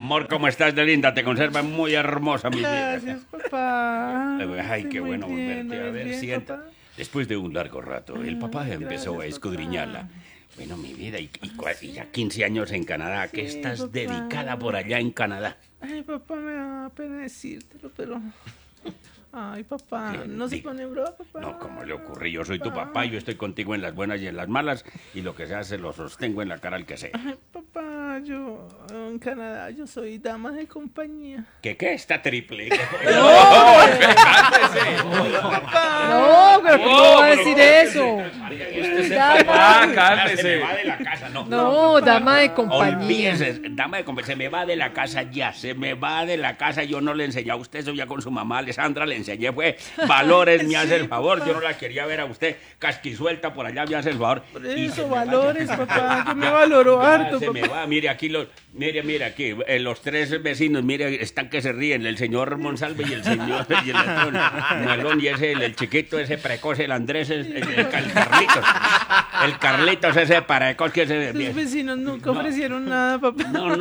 Amor, ¿cómo estás de linda? Te conservas muy hermosa, mi vida. Gracias, papá. Ay, qué Muy bueno bien, volverte a muy ver. bien, Sienta. papá. Después de un largo rato, el papá empezó a Gracias, escudriñarla. papá. Bueno, mi vida, y ya 15 años en Canadá. ¿A qué Sí, estás papá. dedicada por allá en Canadá? Ay, papá, me da pena decírtelo, pero... Ay, papá, no se Diga. pone bravo, papá. No, ¿cómo le ocurre? Yo soy tu papá, yo estoy contigo en las buenas y en las malas, y lo que se hace lo sostengo en la cara al que sea. Ay, papá, yo en Canadá, yo soy dama de compañía. ¿Qué está triple? No, pero ¿cómo va a decir eso? Dama, Se me va de la casa, no. no, dama de compañía. Olvídese, dama de compañía, se me va de la casa ya, se me va de la casa. Yo no le enseñé a usted eso ya con su mamá, Alessandra, le enseñé, fue valores, me hace el favor. Yo no la quería ver a usted casquisuelta por allá, me hace el favor. Por Y se eso, me va. valores, papá, yo me valoro Ya, harto, se me papá. va, mire aquí mire aquí, los tres vecinos, mire, están que se ríen, el señor Monsalve y el señor y el otro, Melón, y ese, el chiquito, ese precoz, el Andrés, el Carlitos. El Carlitos ese precoz que se... Sus vecinos nunca ofrecieron nada, papá. No.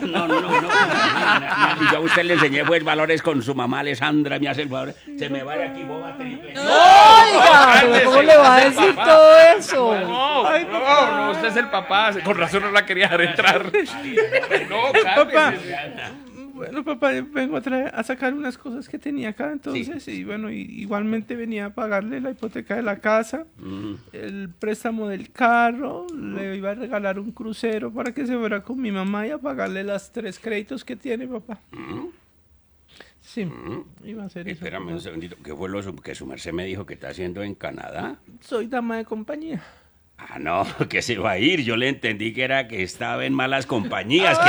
Y yo a usted le enseñé pues valores con su mamá Alessandra, me hace el favor. Se me va de aquí, boba triple. Oiga, pero ¿cómo le va a decir todo eso? No, usted es el papá. Con razón no la quería dejar entrar. No, Papá, cálmese. bueno, papá, vengo a sacar unas cosas que tenía acá, entonces, y bueno, igualmente venía a pagarle la hipoteca de la casa, el préstamo del carro, le iba a regalar un crucero para que se fuera con mi mamá y a pagarle las 3 créditos que tiene, papá. Sí, iba a hacer eso. Espérame papá. un segundito, ¿qué fue lo que su merced me dijo que está haciendo en Canadá? Soy dama de compañía. Ah, no, que se va a ir. Yo le entendí que era que estaba en malas compañías.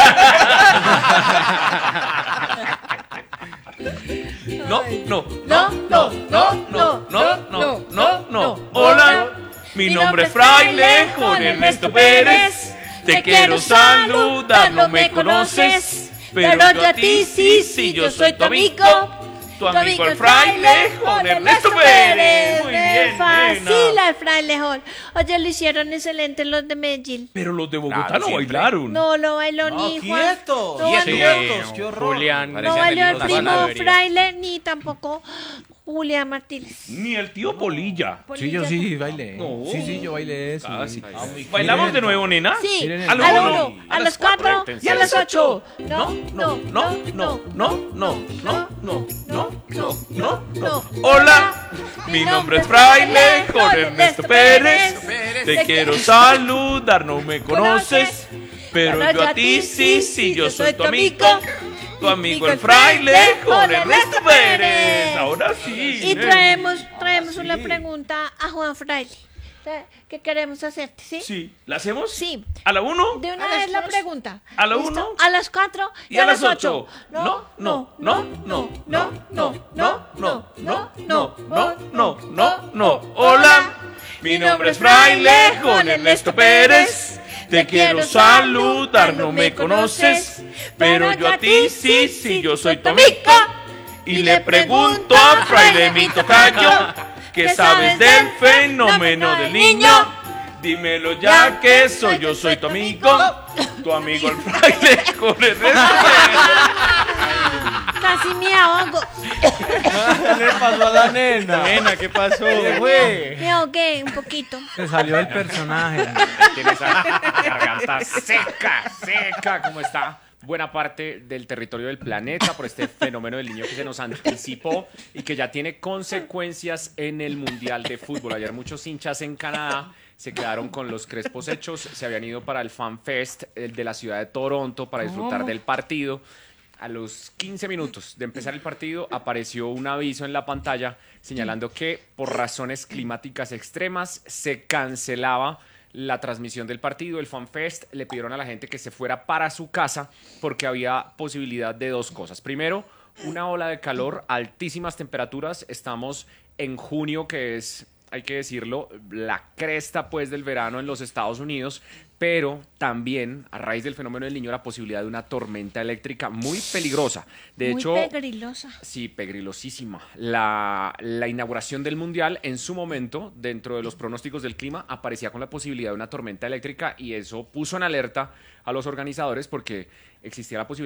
No. Hola, mi nombre es Fraile Juan Ernesto Pérez. Te quiero saludar, no me conoces, pero yo a ti sí, yo soy tu amigo. Tu amigo el Fraile Juan Ernesto Pérez. Muy bien, Fácil nena. al frailejón. Oye, lo hicieron excelente los de Medellín. Pero los de Bogotá Claro, no siempre. bailaron. No lo bailó ni Juan. ¡Quietos! No Sí, bailó, ¡Qué horror! Julián. no bailó el primo Nacional. fraile ni tampoco Julián Martínez. Ni el tío Polilla. Sí, yo sí bailé. No. Sí, yo bailé eso. Casi. ¿Bailamos de nuevo, nena? Sí, Miren a el los número. 1, a los 4 y a las 8. No. Hola, mi nombre es Fraile Jorge Ernesto Pérez. Te quiero saludar, no me conoces, pero yo a ti sí, yo soy tu amigo. Tu amigo el Fraile Jorge Ernesto Pérez. Ahora sí. Y nena. traemos una pregunta a Juan Fraile. ¿Qué queremos hacerte, sí? Sí, ¿la hacemos? Sí. ¿A la 1? De una vez la pregunta. ¿A la ¿Listo? 1? A las 4 Y a las 8. No. Hola, mi nombre es Fraile Juan Ernesto Pérez. Te quiero saludar, no me conoces, pero yo a ti sí, yo soy tu amigo. Y le pregunto a Fraile mi tocayo, ¿qué sabes del fenómeno del niño? Dímelo ya que yo soy tu amigo el Fraile Juan Ernesto Pérez. Casi me ahogo. ¿Qué le pasó a la nena? Nena, ¿qué pasó? ¿Qué fue? Me ahogué un poquito. Se salió el personaje. Tiene esa garganta seca, como está buena parte del territorio del planeta por este fenómeno del niño que se nos anticipó y que ya tiene consecuencias en el Mundial de Fútbol. Ayer muchos hinchas en Canadá se quedaron con los crespos hechos, se habían ido para el Fan Fest de la ciudad de Toronto para disfrutar del partido. A los 15 minutos de empezar el partido apareció un aviso en la pantalla señalando que por razones climáticas extremas se cancelaba la transmisión del partido, el FanFest. Le pidieron a la gente que se fuera para su casa porque había posibilidad de 2 cosas. Primero, una ola de calor, altísimas temperaturas. Estamos en junio, que es, hay que decirlo, la cresta pues del verano en los Estados Unidos, pero también a raíz del fenómeno del niño la posibilidad de una tormenta eléctrica muy peligrosa. De Muy hecho, pegrilosa. sí, pegrilosísima. La inauguración del Mundial en su momento, dentro de los pronósticos del clima, aparecía con la posibilidad de una tormenta eléctrica y eso puso en alerta a los organizadores porque existía la posibilidad